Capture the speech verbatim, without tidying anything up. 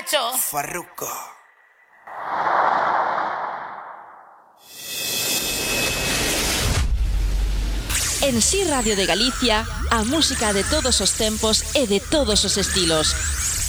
Nacho. Farruko. En Si Radio de Galicia, a música de todos os tempos e de todos os estilos.